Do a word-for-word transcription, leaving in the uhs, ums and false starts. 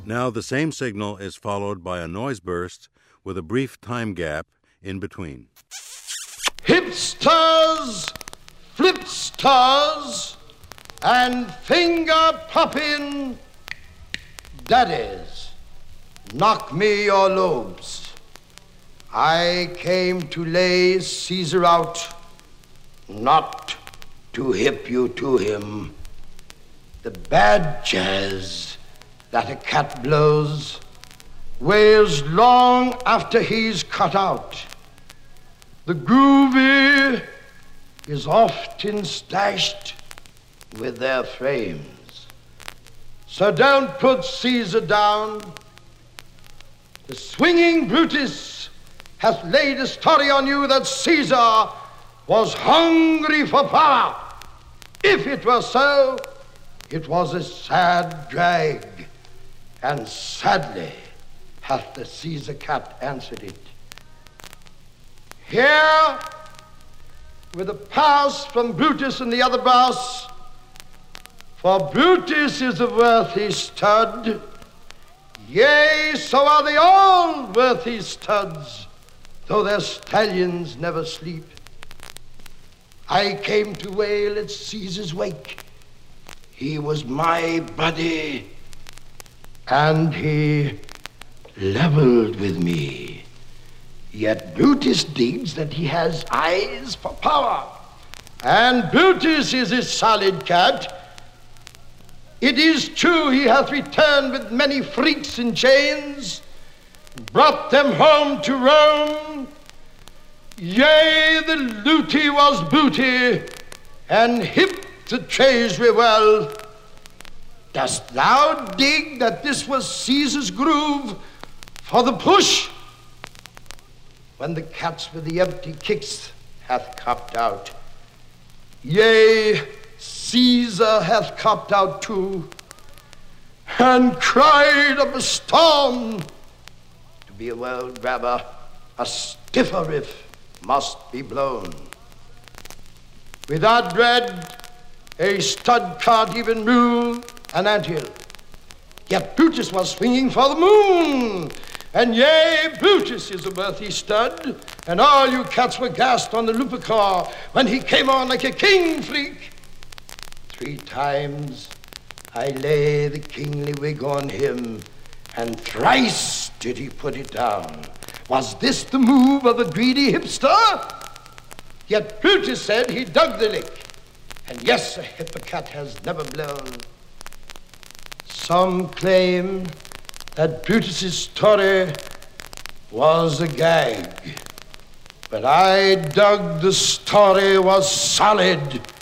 Now the same signal is followed by a noise burst with a brief time gap in between. Hipsters, flipsters, and finger-popping daddies, knock me your lobes. I came to lay Caesar out, not to hip you to him. The bad jazz that a cat blows wails long after he's cut out. The groovy is often stashed with their frames. So don't put Caesar down. The swinging Brutus hath laid a story on you that Caesar was hungry for power. If it were so, it was a sad drag, and sadly hath the Caesar cat answered it. Here, with a pass from Brutus and the other brass, for Brutus is a worthy stud, yea, so are they all worthy studs, though their stallions never sleep. I came to wail at Caesar's wake. He was my buddy, and he leveled with me. Yet Brutus digs that he has eyes for power, and Brutus is a solid cat. It is true he hath returned with many freaks in chains, brought them home to Rome. Yea, the looty was booty, and hipped the treasury well. Dost thou dig that this was Caesar's groove for the push? When the cats with the empty kicks hath copped out, yea, Caesar hath copped out too, and cried up a storm. To be a world grabber, a stiffer riff must be blown. Without dread, a stud can't even rule an anthill. Yet Brutus was swinging for the moon. And yea, Brutus is a worthy stud, and all you cats were gassed on the Lupercal when he came on like a king freak. Three times I lay the kingly wig on him, and thrice did he put it down. Was this the move of a greedy hipster? Yet Brutus said he dug the lick, and yes, a hippocat has never blown. Some claim that Brutus's story was a gag, but I dug the story was solid